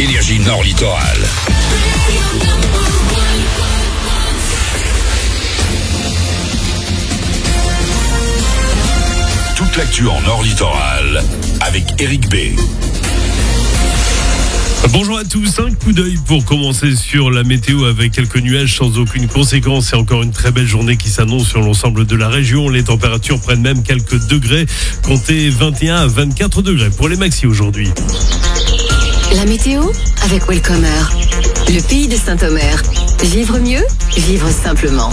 Énergie Nord Littoral. Toute l'actu en Nord Littoral avec Eric B. Bonjour à tous, un coup d'œil pour commencer sur la météo avec quelques nuages sans aucune conséquence et encore une très belle journée qui s'annonce sur l'ensemble de la région. Les températures prennent même quelques degrés, comptez 21 à 24 degrés pour les maxis aujourd'hui. La météo avec Welcomer, le pays de Saint-Omer. Vivre mieux, vivre simplement.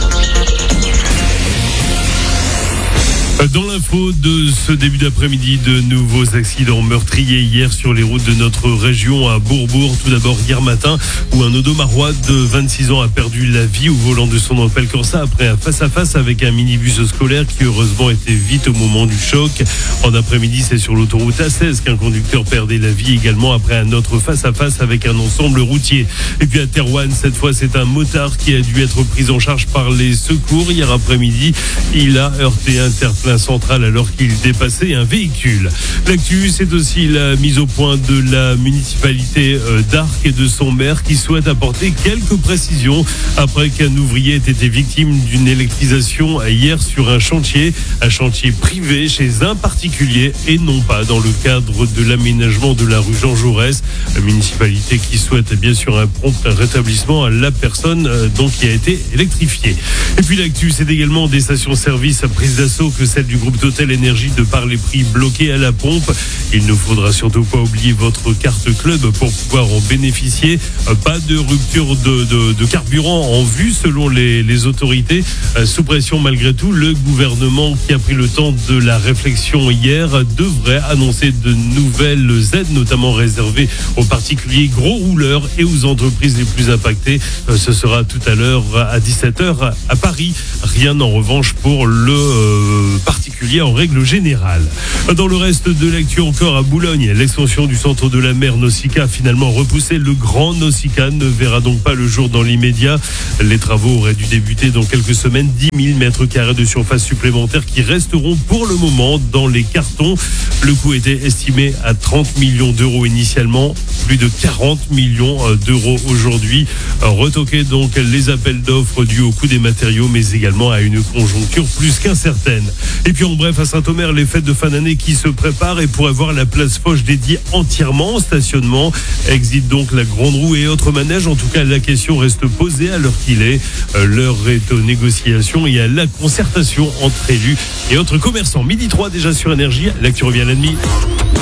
Dans l'info de ce début d'après-midi, de nouveaux accidents meurtriers hier sur les routes de notre région à Bourbourg. Tout d'abord hier matin où un Audomarois de 26 ans a perdu la vie au volant de son Opel Corsa après un face-à-face avec un minibus scolaire qui heureusement était vite au moment du choc. En après-midi, c'est sur l'autoroute A16 qu'un conducteur perdait la vie également après un autre face-à-face avec un ensemble routier. Et puis à Terouanne, cette fois, c'est un motard qui a dû être pris en charge par les secours hier après-midi. Il a heurté un terre-plein central alors qu'il dépassait un véhicule. L'actu, c'est aussi la mise au point de la municipalité d'Arc et de son maire qui souhaite apporter quelques précisions après qu'un ouvrier ait été victime d'une électrisation hier sur un chantier privé chez un particulier et non pas dans le cadre de l'aménagement de la rue Jean Jaurès. La municipalité qui souhaite bien sûr un prompt rétablissement à la personne qui a été électrifiée. Et puis l'actu, c'est également des stations-service à prise d'assaut que celle du groupe Total Énergie de par les prix bloqués à la pompe. Il ne faudra surtout pas oublier votre carte club pour pouvoir en bénéficier. Pas de rupture de carburant en vue selon les autorités. Sous pression malgré tout, le gouvernement qui a pris le temps de la réflexion hier devrait annoncer de nouvelles aides, notamment réservées aux particuliers gros rouleurs et aux entreprises les plus impactées. Ce sera tout à l'heure à 17h à Paris. Rien en revanche pour le particulier en règle générale. Dans le reste de l'actu encore à Boulogne, l'extension du centre de la mer Nausicaa a finalement repoussé. Le grand Nausicaa ne verra donc pas le jour dans l'immédiat. Les travaux auraient dû débuter dans quelques semaines. 10 000 mètres carrés de surface supplémentaire qui resteront pour le moment dans les cartons. Le coût était estimé à 30 millions d'euros initialement, plus de 40 millions d'euros aujourd'hui. Retoquer donc les appels d'offres dus au coût des matériaux, mais également à une conjoncture plus qu'incertaine. Et puis en bref, à Saint-Omer, les fêtes de fin d'année qui se préparent et pour avoir la place Foch dédiée entièrement au stationnement. Exit donc la grande roue et autres manèges. En tout cas, la question reste posée à l'heure qu'il est. L'heure est aux négociations et à la concertation entre élus et autres commerçants. Midi 3 déjà sur Énergie. L'actu revient à la demi.